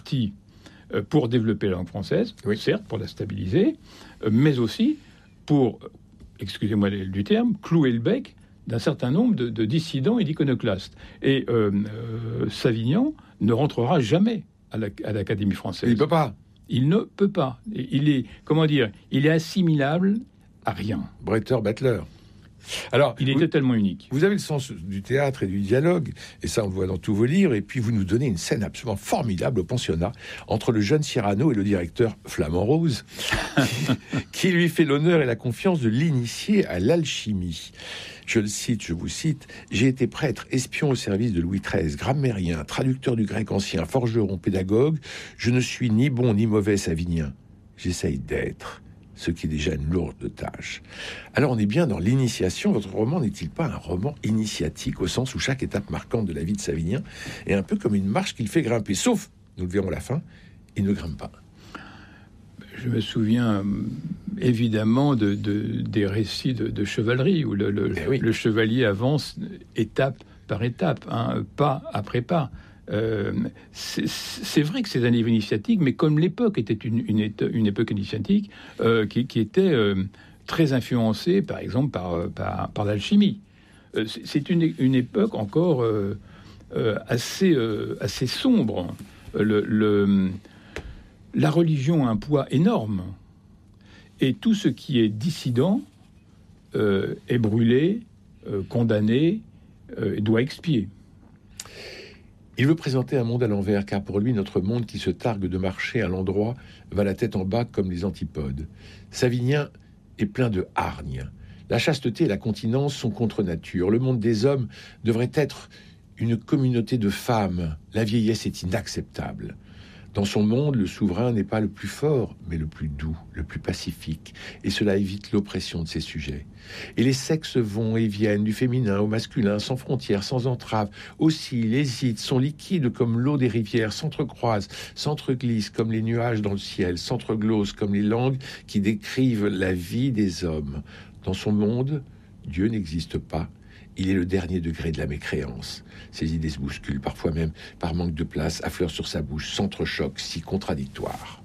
partie pour développer la langue française, certes, pour la stabiliser, mais aussi pour, excusez-moi du terme, clouer le bec d'un certain nombre de dissidents et d'iconoclastes. Et Savignan ne rentrera jamais à l'Académie française. Il ne peut pas. Il ne peut pas. Il est, il est assimilable à rien. Bretter, Battler. Alors, il était tellement unique. Vous avez le sens du théâtre et du dialogue, et ça on le voit dans tous vos livres, et puis vous nous donnez une scène absolument formidable au pensionnat entre le jeune Cyrano et le directeur Flamand Rose, qui lui fait l'honneur et la confiance de l'initier à l'alchimie. Je vous cite, « J'ai été prêtre, espion au service de Louis XIII, grammairien, traducteur du grec ancien, forgeron, pédagogue. Je ne suis ni bon ni mauvais savinien. J'essaye d'être. » Ce qui est déjà une lourde tâche. Alors on est bien dans l'initiation. Votre roman n'est-il pas un roman initiatique, au sens où chaque étape marquante de la vie de Savinien est un peu comme une marche qu'il fait grimper, sauf, nous le verrons à la fin, il ne grimpe pas. Je me souviens évidemment des récits de chevalerie, où le chevalier avance étape par étape, pas après pas. C'est vrai que c'est un livre initiatique, mais comme l'époque était une époque initiatique qui était très influencée, par exemple, par l'alchimie. C'est une époque encore assez sombre. La religion a un poids énorme, et tout ce qui est dissident est brûlé, condamné, et doit expier. Il veut présenter un monde à l'envers, car pour lui, notre monde qui se targue de marcher à l'endroit va la tête en bas comme les antipodes. Savinien est plein de hargne. La chasteté et la continence sont contre nature. Le monde des hommes devrait être une communauté de femmes. La vieillesse est inacceptable. Dans son monde, le souverain n'est pas le plus fort, mais le plus doux, le plus pacifique, et cela évite l'oppression de ses sujets. Et les sexes vont et viennent, du féminin au masculin, sans frontières, sans entraves, oscillent, hésitent, sont liquides comme l'eau des rivières, s'entrecroisent, s'entreglissent comme les nuages dans le ciel, s'entreglosent comme les langues qui décrivent la vie des hommes. Dans son monde, Dieu n'existe pas. Il est le dernier degré de la mécréance. Ses idées se bousculent, parfois même par manque de place, affleurent sur sa bouche, s'entrechoquent, si contradictoires.